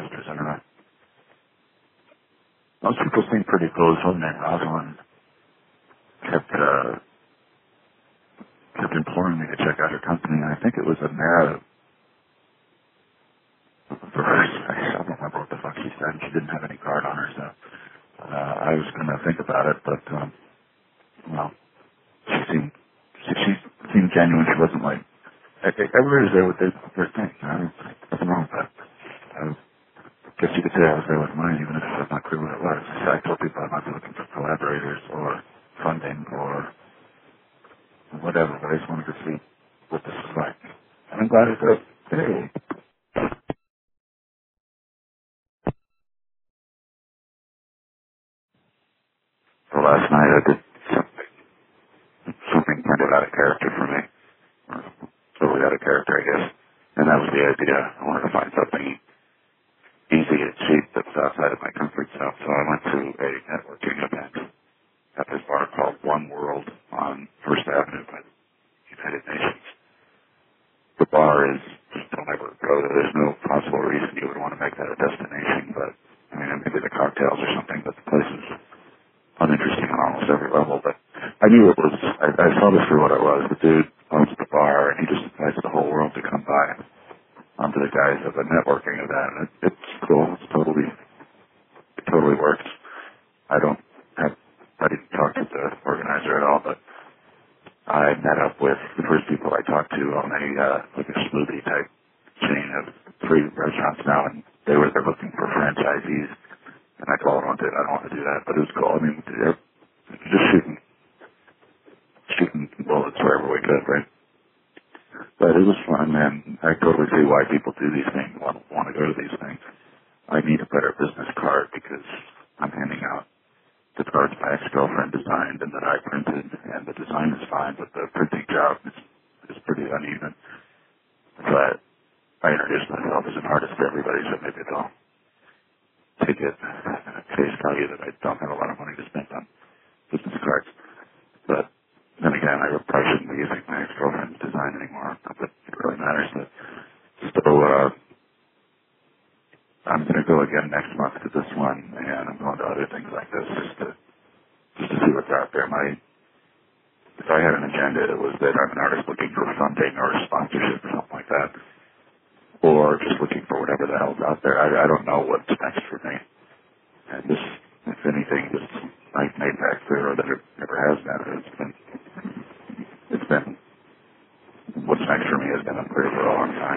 Masters Internet. Most people seem pretty cool. This one named Rosalind kept imploring me to check out her company. And I think it was a Mara verse. I don't remember what the fuck she said. She didn't have any card on her, so I was going to think about it, but well, she seemed genuine. She wasn't like everybody's there with their thing. Nothing wrong with that. I guess you could say I was there with mine, even if I'm not clear what it was. I told people I might be looking for collaborators or funding or whatever, but I just wanted to see what this is like. And I'm glad it's good. Hey. So last night I did something kind of out of character for me. Or totally out of character, I guess. And that was the idea. I wanted to find something easy and cheap that was outside of my comfort zone. So I went to a networking event at this bar called One World on First Avenue by the United Nations. The bar is, don't ever go there. There's no possible reason you would want to make that a destination, but I mean, maybe the cocktails or something, but the place is uninteresting on almost every level. But I knew it was, I saw this for what it was. The dude owns the bar, and he just invites the whole world to come by onto the guise of a networking event. It's cool. It totally works. I didn't talk to the organizer at all, but I met up with the first people I talked to on like a smoothie type chain of 3 restaurants now, and they're looking for franchisees. And I told them I don't want to do that, but it was cool. I mean, they're just shooting bullets wherever we could, right? But it was fun, and I totally see why people do these things, want to go to these things. I need a better business card because I'm handing out the cards my ex-girlfriend designed and that I printed, and the design is fine, but the printing job is pretty uneven. But I introduced myself as an artist to everybody, so maybe they'll take it at face value that I don't have a lot of money to spend on business cards. But then again, I probably shouldn't be using my ex-girlfriend's design anymore, not that it really matters. But so I'm going to go again next month to this one, and I'm going to other things like this just to see what's out there. If I had an agenda, it was that I'm an artist looking for funding or sponsorship or something like that, or just looking for whatever the hell's out there. I don't know what's next for me. And this, if anything, just I've made that clear that it never has been. It's been what's next for me has been unclear for a long time.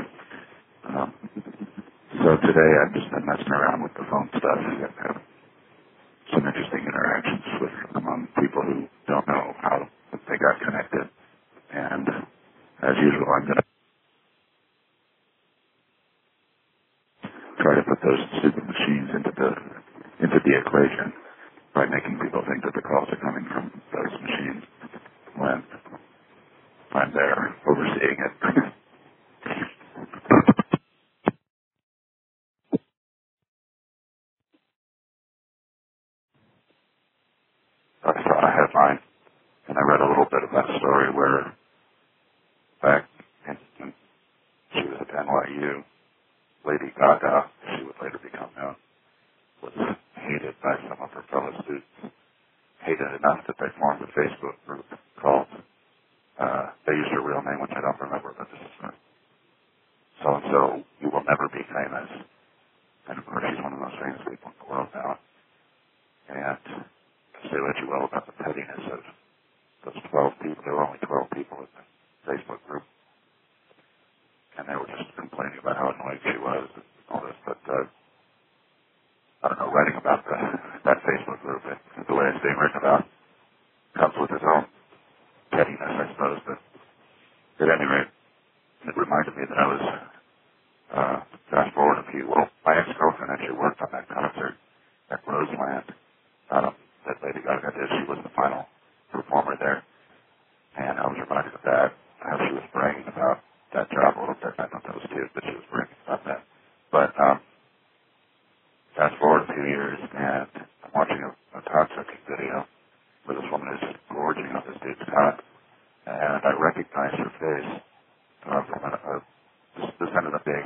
So today I've just been messing around with the phone stuff and have some interesting interactions with among people who don't know how they got connected. And as usual, I'm going to try to put those stupid machines into the equation by making people think that the calls are coming from those machines when I'm there overseeing it. I saw a headline, and I read a little bit of that story where back in she was at NYU, Lady Gaga, she would later become known, was hated by some of her fellow students. Hated enough that they formed a Facebook group called, they used her real name, which I don't remember, but this is so-and-so, you will never be famous. And of course, she's one of the most famous people in the world now. And say what you will about the pettiness of those 12 people. There were only 12 people in the Facebook group. And they were just complaining about how annoying she was and all this. But, I don't know, writing about that Facebook group and the way it's being written about comes with its own pettiness, I suppose. But at any rate, it reminded me that I was, fast forward a few. Well, my ex-girlfriend actually worked on that concert at Roseland. That Lady Gaga did. She was the final performer there. And I was reminded of that, how she was bragging about that job a little bit. I thought that was cute, but she was bragging about that. But fast forward a few years, and I'm watching a cocksucking video where this woman is just gorging on this dude's cock. And I recognized her face.